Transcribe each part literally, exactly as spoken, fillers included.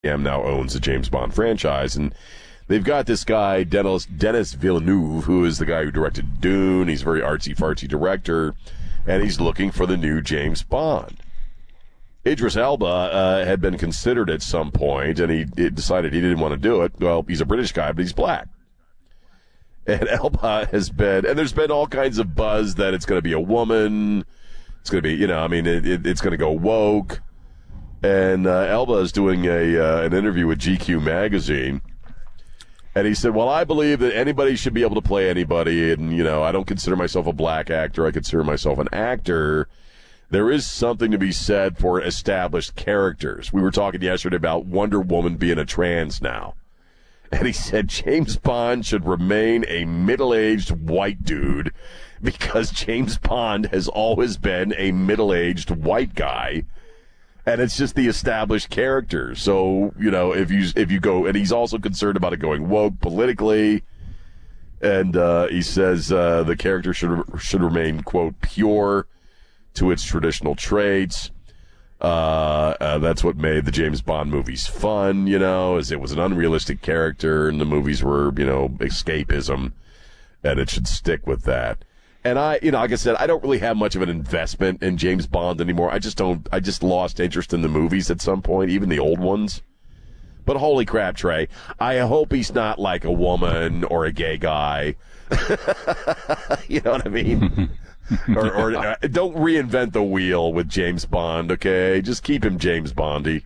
now owns the James Bond franchise, and they've got this guy, Dennis, Dennis Villeneuve, who is the guy who directed Dune. He's a very artsy-fartsy director, and he's looking for the new James Bond. Idris Elba uh, had been considered at some point, and he, he decided he didn't want to do it. Well, he's a British guy, but he's black. And Elba has been, and there's been all kinds of buzz that it's going to be a woman. It's going to be, you know, I mean, it, it, it's going to go woke. And uh, Elba is doing a uh, an interview with G Q magazine, and he said, well, I believe that anybody should be able to play anybody, and, you know, I don't consider myself a black actor. I consider myself an actor. There is something to be said for established characters. We were talking yesterday about Wonder Woman being a trans now. And he said James Bond should remain a middle-aged white dude because James Bond has always been a middle-aged white guy. And it's just the established character. So, you know, if you if you go, and he's also concerned about it going woke politically. And uh, he says uh, the character should should remain, quote, pure to its traditional traits. Uh, uh, that's what made the James Bond movies fun, you know, as it was an unrealistic character, and the movies were, you know, escapism, and it should stick with that. And I, you know, like I said, I don't really have much of an investment in James Bond anymore. I just don't, I just lost interest in the movies at some point, even the old ones. But holy crap, Trey, I hope he's not like a woman or a gay guy. You know what I mean? or or uh, don't reinvent the wheel with James Bond, okay? Just keep him James Bondy.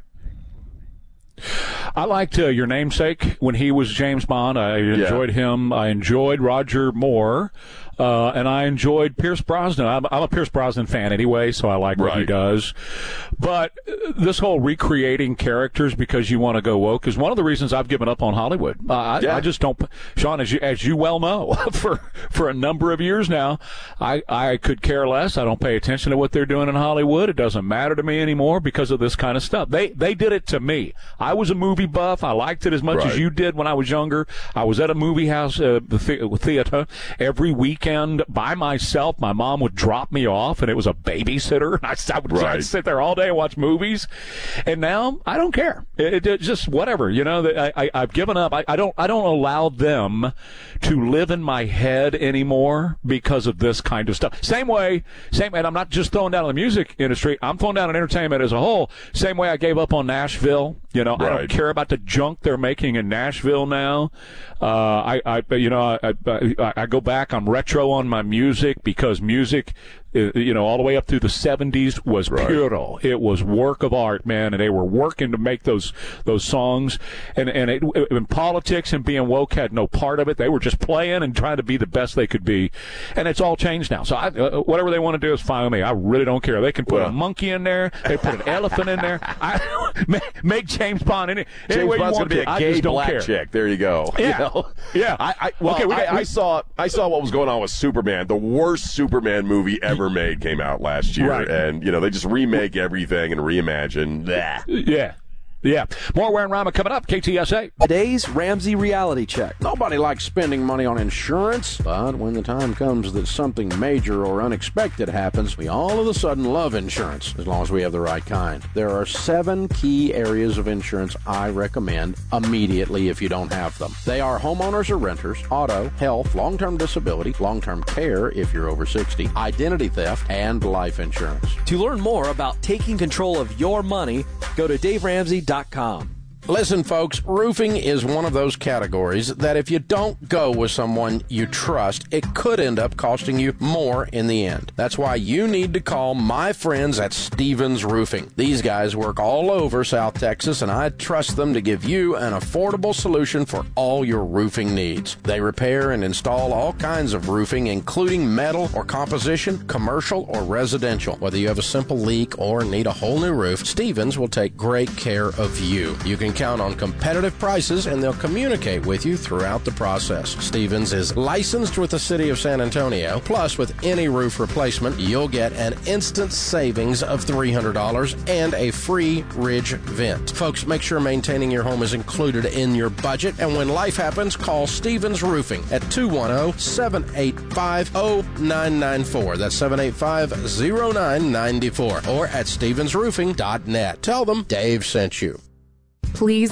I liked uh, your namesake when he was James Bond. I enjoyed yeah. him. I enjoyed Roger Moore. Uh, and I enjoyed Pierce Brosnan. I'm, I'm a Pierce Brosnan fan anyway, so I like what right. he does. But this whole recreating characters because you want to go woke is one of the reasons I've given up on Hollywood. Uh, I, yeah. I just don't, Sean, as you as you well know, for for a number of years now, I I could care less. I don't pay attention to what they're doing in Hollywood. It doesn't matter to me anymore because of this kind of stuff. They they did it to me. I was a movie buff. I liked it as much right. as you did when I was younger. I was at a movie house, uh, the theater, every week. By myself. My mom would drop me off, and it was a babysitter. I, I would right. sit there all day and watch movies. And now I don't care. It, it just whatever. You know, I, I, I've given up. I, I don't. I don't allow them to live in my head anymore because of this kind of stuff. Same way. Same. And I'm not just throwing down on the music industry. I'm throwing down on entertainment as a whole. Same way I gave up on Nashville. You know, right. I don't care about the junk they're making in Nashville now. Uh, I, I, you know, I, I, I go back. I'm retro on my music because music, you know, all the way up through the seventies was right. puro. It was work of art, man, and they were working to make those those songs. And and it, in politics and being woke had no part of it. They were just playing and trying to be the best they could be. And it's all changed now. So I, uh, whatever they want to do is fine with me. I really don't care. They can put well. a monkey in there. They put an elephant in there. I, make, make James Bond any, James any way Bond's you want gonna be to. a gay I just don't black care. chick. There you go. Yeah. You know? Yeah. I, I, well, okay, we, I, we, I saw I saw what was going on with Superman. The worst Superman movie ever made came out last year, right. and you know they just remake everything and reimagine. Blah. Yeah. Yeah. More Ware and Rima coming up. K T S A. Today's Ramsey Reality Check. Nobody likes spending money on insurance, but when the time comes that something major or unexpected happens, we all of a sudden love insurance, as long as we have the right kind. There are seven key areas of insurance I recommend immediately if you don't have them. They are homeowners or renters, auto, health, long-term disability, long-term care if you're over sixty, identity theft, and life insurance. To learn more about taking control of your money, go to Dave Ramsey dot com. Listen, folks, roofing is one of those categories that if you don't go with someone you trust, it could end up costing you more in the end. That's why you need to call my friends at Stevens Roofing. These guys work all over South Texas, and I trust them to give you an affordable solution for all your roofing needs. They repair and install all kinds of roofing, including metal or composition, commercial or residential. Whether you have a simple leak or need a whole new roof, Stevens will take great care of you. You can count on competitive prices, and they'll communicate with you throughout the process. Stevens is licensed with the City of San Antonio. Plus, with any roof replacement, you'll get an instant savings of three hundred dollars and a free ridge vent. Folks, make sure maintaining your home is included in your budget, and when life happens, call Stevens Roofing at two one zero, seven eight five, zero nine nine four. That's seven eight five, zero nine nine four. Or at stevens roofing dot net. Tell them Dave sent you. Please